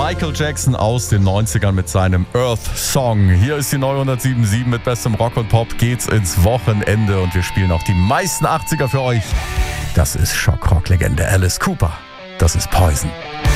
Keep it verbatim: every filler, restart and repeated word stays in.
Michael Jackson aus den neunzigern mit seinem Earth Song. Hier ist die neue hundertsieben Komma sieben mit bestem Rock und Pop. Geht's ins Wochenende und wir spielen auch die meisten achtziger für euch. Das ist Schockrock-Legende Alice Cooper. Das ist Poison.